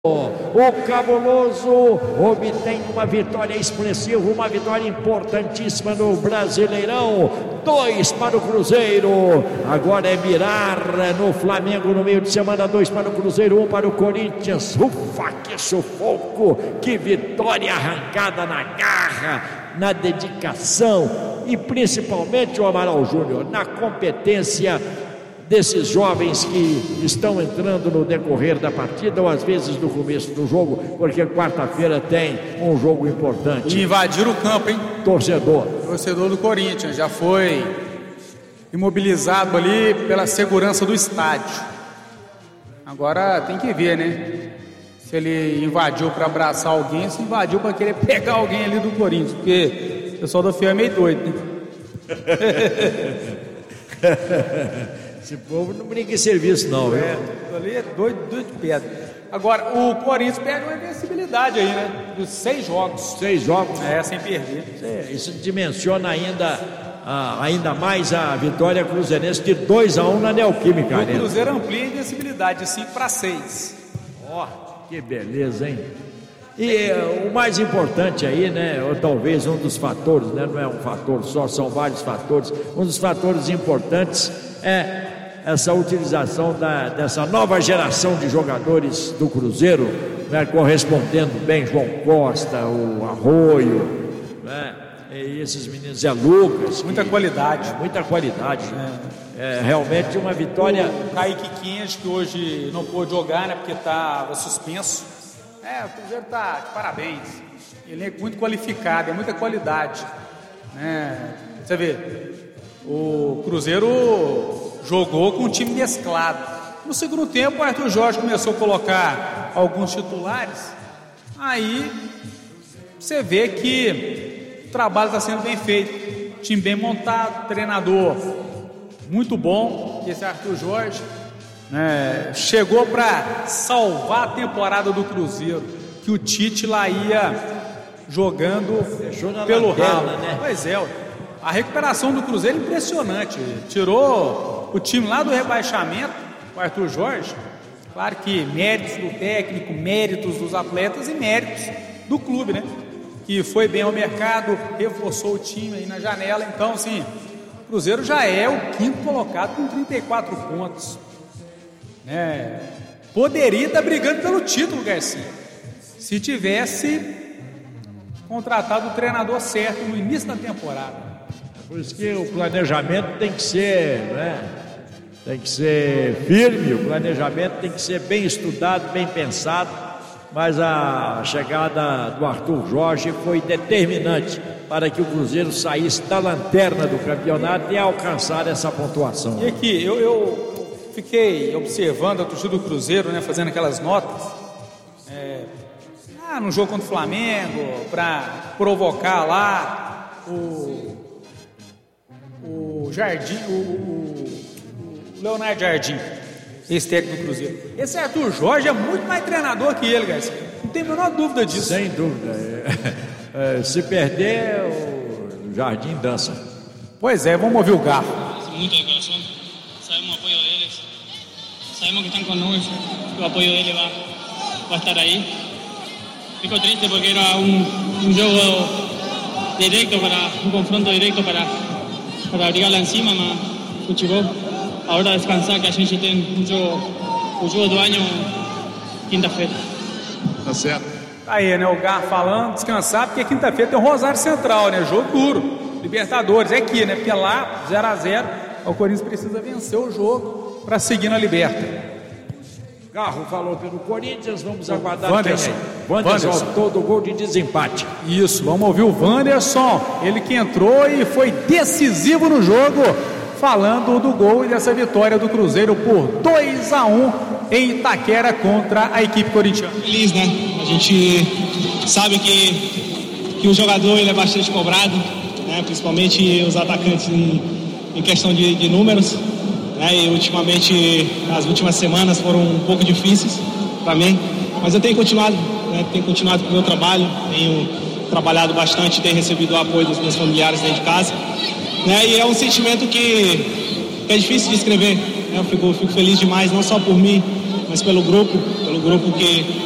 O Cabuloso obtém uma vitória expressiva, uma vitória importantíssima no Brasileirão. 2 para o Cruzeiro. Agora é mirar no Flamengo no meio de semana. 2 para o Cruzeiro, 1 para o Corinthians. Ufa, que sufoco! Que vitória arrancada na garra, na dedicação e principalmente o Amaral Júnior na competência desses jovens que estão entrando no decorrer da partida ou às vezes no começo do jogo, porque quarta-feira tem um jogo importante. E invadiram o campo, hein? Torcedor do Corinthians já foi imobilizado ali pela segurança do estádio. Agora tem que ver, né? Se ele invadiu para abraçar alguém, se invadiu para querer pegar alguém ali do Corinthians, porque o pessoal do FIA é meio doido, né? Esse povo não brinca em serviço, não, viu? Ali é doido de pedra. Agora, o Corinthians perde uma invencibilidade aí, né? Dos 6 jogos. 6 jogos? Sem perder. Isso dimensiona ainda mais a vitória cruzeirense de 2-1 na Neoquímica. O Cruzeiro amplia a invencibilidade de 5 para 6. Ó, que beleza, hein? E o mais importante aí, né? Ou talvez um dos fatores, né? Não é um fator só, são vários fatores. Um dos fatores importantes é essa utilização dessa nova geração de jogadores do Cruzeiro, né, correspondendo bem João Costa, o Arroio, né, e esses meninos, Zé Lucas. Muita qualidade. Muita qualidade. É realmente uma vitória. O Kaique Quinhas, que hoje não pôde jogar, né, porque estava suspenso. O Cruzeiro está de parabéns. Ele é muito qualificado, é muita qualidade. Você vê, o Cruzeiro jogou com um time mesclado. No segundo tempo, o Arthur Jorge começou a colocar alguns titulares. Aí você vê que o trabalho está sendo bem feito. Time bem montado, treinador muito bom. Esse Arthur Jorge chegou para salvar a temporada do Cruzeiro, que o Tite lá ia jogando pelo ralo, né? Pois é, a recuperação do Cruzeiro é impressionante. Tirou o time lá do rebaixamento, o Arthur Jorge. Claro que méritos do técnico, méritos dos atletas e méritos do clube, né? Que foi bem ao mercado, reforçou o time aí na janela. Então, assim, o Cruzeiro já é o 5º colocado com 34 pontos. Poderia estar brigando pelo título, Garcia, se tivesse contratado o treinador certo no início da temporada. Por isso que o planejamento tem que ser, tem que ser firme, o planejamento tem que ser bem estudado, bem pensado, mas a chegada do Arthur Jorge foi determinante para que o Cruzeiro saísse da lanterna do campeonato e alcançar essa pontuação. E aqui, eu fiquei observando a torcida do Cruzeiro, fazendo aquelas notas, no jogo contra o Flamengo, para provocar lá o Jardim, o Leonardo Jardim, esse técnico do Cruzeiro. Esse Arthur Jorge é muito mais treinador que ele, Garcia. Não tem a menor dúvida disso. Sem dúvida. Se perder, o Jardim dança. Pois é, vamos ouvir o Garro. Muito de coração. Sabemos o apoio deles. Sabemos que estão conosco. O apoio deles vai estar aí. Fico triste porque era um jogo directo, um confronto directo para brigar lá em cima, mas futebol. Agora descansar, que a gente tem o jogo do ano quinta-feira. Tá certo. Aí, o Gar falando, descansar, porque quinta-feira tem o Rosário Central, jogo duro, Libertadores, é aqui, porque lá 0-0, o Corinthians precisa vencer o jogo para seguir na Liberta. Garro falou pelo Corinthians, vamos aguardar Wanderson. Wanderson, todo gol de desempate. Isso, vamos ouvir o Wanderson, ele que entrou e foi decisivo no jogo, falando do gol e dessa vitória do Cruzeiro por 2-1 em Itaquera contra a equipe corintiana. Feliz, né? A gente sabe que o jogador ele é bastante cobrado, principalmente os atacantes em questão de números. E ultimamente, as últimas semanas foram um pouco difíceis para mim, mas eu tenho continuado com o meu trabalho, tenho trabalhado bastante, tenho recebido o apoio dos meus familiares dentro de casa, e é um sentimento que é difícil de descrever. Eu fico feliz demais, não só por mim, mas pelo grupo que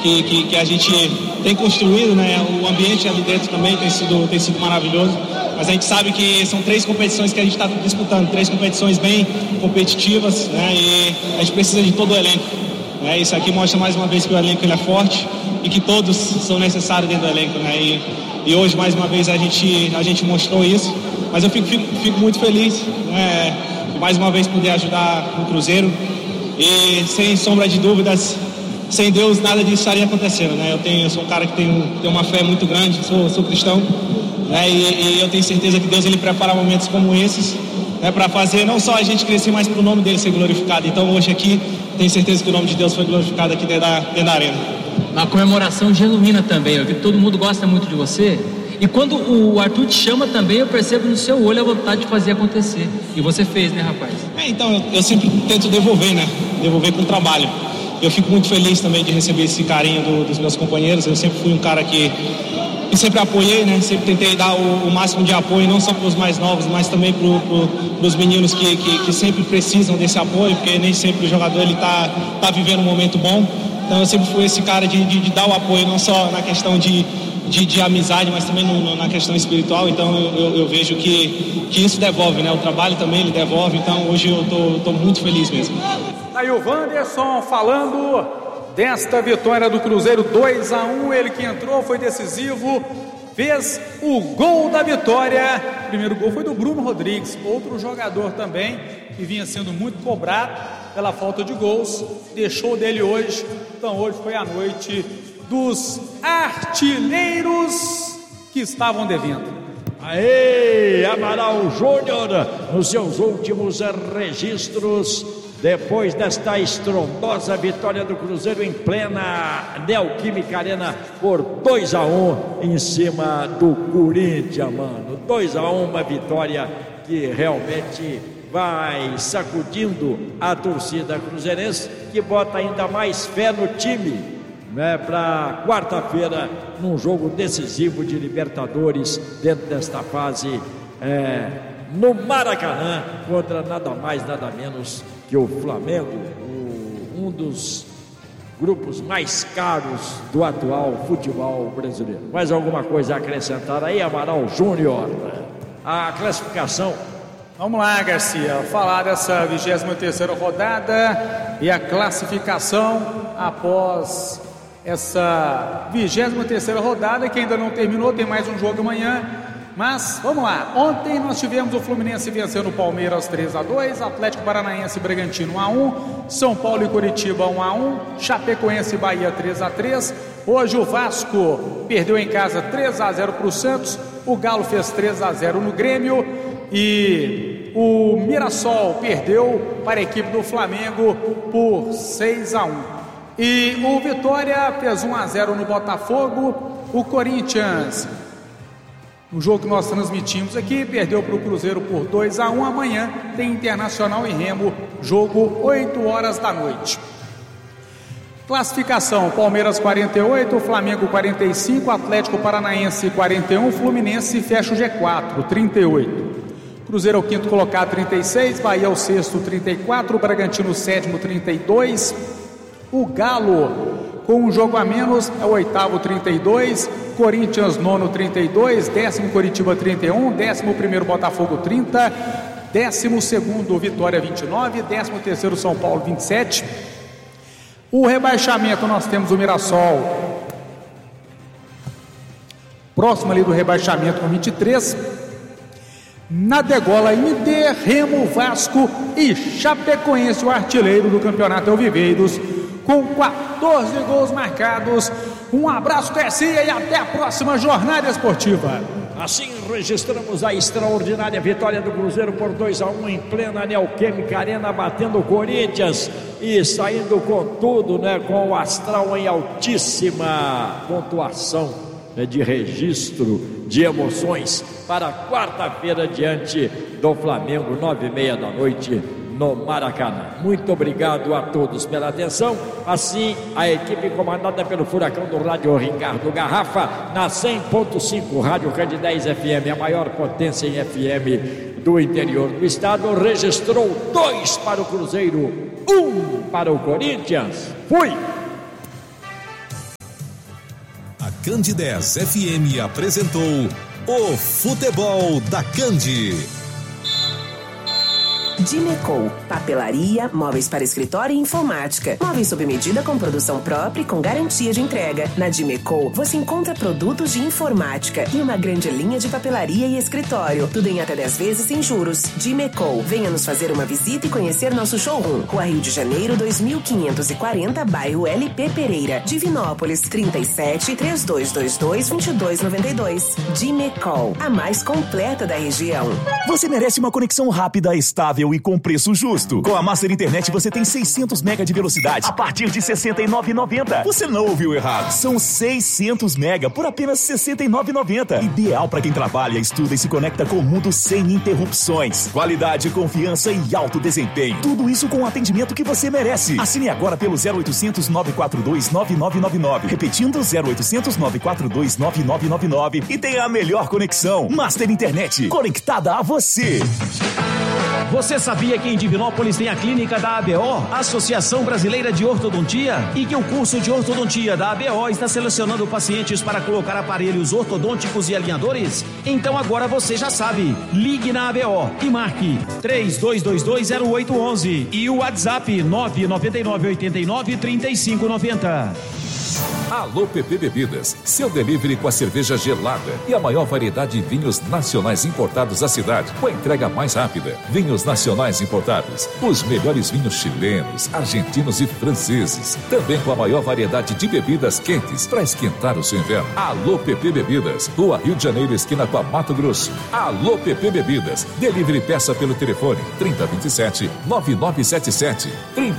que a gente tem construído, né? O ambiente ali dentro também tem sido maravilhoso, mas a gente sabe que são 3 competições que a gente está disputando, 3 competições bem competitivas, né? E a gente precisa de todo o elenco, né? Isso aqui mostra mais uma vez que o elenco ele é forte e que todos são necessários dentro do elenco, né? E hoje mais uma vez a gente mostrou isso, mas eu fico muito feliz, né? De mais uma vez poder ajudar o Cruzeiro, e sem sombra de dúvidas, sem Deus nada disso estaria acontecendo, né? Eu sou um cara que tem uma fé muito grande, sou cristão, né? E eu tenho certeza que Deus ele prepara momentos como esses, né? Para fazer não só a gente crescer, mas para o nome dele ser glorificado. Então hoje aqui tenho certeza que o nome de Deus foi glorificado aqui dentro da arena. Uma comemoração genuína também. Eu vi que todo mundo gosta muito de você. E quando o Arthur te chama também, eu percebo no seu olho a vontade de fazer acontecer. E você fez, né, rapaz? Então, eu sempre tento devolver, né? Devolver com o trabalho. Eu fico muito feliz também de receber esse carinho dos meus companheiros. Eu sempre fui um cara que sempre apoiei, né? Sempre tentei dar o máximo de apoio, não só para os mais novos, mas também para os meninos que sempre precisam desse apoio, porque nem sempre o jogador ele tá vivendo um momento bom. Então, eu sempre fui esse cara de dar o apoio, não só na questão de amizade, mas também na questão espiritual. Então eu vejo que isso devolve, né? O trabalho também ele devolve. Então hoje eu tô muito feliz mesmo. Aí o Wanderson falando desta vitória do Cruzeiro 2-1, ele que entrou, foi decisivo, fez o gol da vitória. O primeiro gol foi do Bruno Rodrigues, outro jogador também que vinha sendo muito cobrado pela falta de gols, deixou dele hoje. Então hoje foi a noite dos artilheiros que estavam devendo. Aê, Amaral Júnior, nos seus últimos registros, depois desta estrondosa vitória do Cruzeiro em plena Neoquímica Arena por 2-1 em cima do Corinthians, mano. 2-1, uma vitória que realmente vai sacudindo a torcida cruzeirense, que bota ainda mais fé no time, né, para quarta-feira, num jogo decisivo de Libertadores, dentro desta fase, no Maracanã, contra nada mais, nada menos que o Flamengo, um dos grupos mais caros do atual futebol brasileiro. Mais alguma coisa a acrescentar aí, Amaral Júnior? A classificação. Vamos lá, Garcia, falar dessa 23ª rodada e a classificação após essa 23ª rodada, que ainda não terminou, tem mais um jogo amanhã, mas vamos lá. Ontem nós tivemos o Fluminense vencendo o Palmeiras 3-2, Atlético Paranaense e Bragantino 1-1, São Paulo e Curitiba 1-1, Chapecoense e Bahia 3-3, hoje o Vasco perdeu em casa 3-0 para o Santos, o Galo fez 3-0 no Grêmio e o Mirassol perdeu para a equipe do Flamengo por 6-1. E o Vitória fez 1-0 no Botafogo. O Corinthians, no jogo que nós transmitimos aqui, perdeu para o Cruzeiro por 2-1. Amanhã tem Internacional e Remo, jogo 8 horas da noite. Classificação: Palmeiras 48, Flamengo 45, Atlético Paranaense 41, Fluminense fecha o G4, 38. Cruzeiro é o quinto colocado, 36, Bahia é o sexto, 34, Bragantino o sétimo, 32. O Galo, com um jogo a menos, é o oitavo, 32, Corinthians nono, 32, décimo Curitiba 31, décimo primeiro Botafogo 30, décimo segundo Vitória 29, décimo terceiro São Paulo 27. O rebaixamento nós temos o Mirassol próximo ali do rebaixamento com 23, na degola Inter, Remo, Vasco e Chapecoense, o artilheiro do campeonato Alviveiros, com 14 gols marcados. Um abraço, Garcia, e até a próxima jornada esportiva. Assim registramos a extraordinária vitória do Cruzeiro por 2-1 em plena Neoquímica Arena, batendo o Corinthians e saindo com tudo, né, com o astral em altíssima pontuação, né, de registro de emoções para quarta-feira diante do Flamengo, 9h30 da noite, no Maracanã. Muito obrigado a todos pela atenção. Assim, a equipe comandada pelo Furacão do Rádio Ricardo Garrafa, na 100.5 Rádio Candidez FM, a maior potência em FM do interior do estado, registrou 2 para o Cruzeiro, 1 para o Corinthians. Fui! Candidez FM apresentou o Futebol da Candi. Dimecol, papelaria, móveis para escritório e informática. Móveis sob medida com produção própria e com garantia de entrega. Na Dimecol, você encontra produtos de informática e uma grande linha de papelaria e escritório. Tudo em até 10 vezes sem juros. Dimecol, venha nos fazer uma visita e conhecer nosso showroom. Rua Rio de Janeiro, 2540, bairro LP Pereira. Divinópolis, 37 3222 2292. Dimecol, a mais completa da região. Você merece uma conexão rápida, estável e com preço justo. Com a Master Internet você tem 600 mega de velocidade a partir de R$ 69,90. Você não ouviu errado. São 600 mega por apenas R$ 69,90. Ideal para quem trabalha, estuda e se conecta com o mundo sem interrupções. Qualidade, confiança e alto desempenho. Tudo isso com o atendimento que você merece. Assine agora pelo 0800 942 9999. Repetindo, 0800 942 9999 e tenha a melhor conexão. Master Internet, conectada a você. Você sabia que em Divinópolis tem a clínica da ABO, Associação Brasileira de Ortodontia, e que o curso de ortodontia da ABO está selecionando pacientes para colocar aparelhos ortodônticos e alinhadores? Então agora você já sabe. Ligue na ABO e marque 32220811 e o WhatsApp 999893590. Alô PP Bebidas, seu delivery com a cerveja gelada e a maior variedade de vinhos nacionais importados à cidade, com a entrega mais rápida. Vinhos nacionais importados, os melhores vinhos chilenos, argentinos e franceses. Também com a maior variedade de bebidas quentes para esquentar o seu inverno. Alô PP Bebidas, Rua Rio de Janeiro, esquina com a Mato Grosso. Alô PP Bebidas, delivery peça pelo telefone 3027-9977,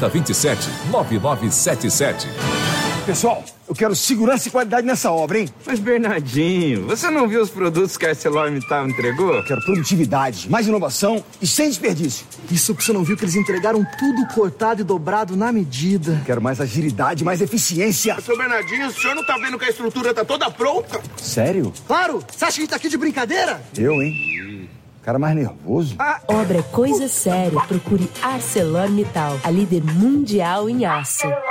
3027-9977. Pessoal, eu quero segurança e qualidade nessa obra, hein? Mas, Bernardinho, você não viu os produtos que a ArcelorMittal entregou? Eu quero produtividade, mais inovação e sem desperdício. Isso que você não viu, que eles entregaram tudo cortado e dobrado na medida. Quero mais agilidade, mais eficiência. Seu Bernardinho, o senhor não tá vendo que a estrutura tá toda pronta? Sério? Claro! Você acha que a gente tá aqui de brincadeira? Eu, hein? Cara mais nervoso. Obra é coisa séria. Procure ArcelorMittal, a líder mundial em aço.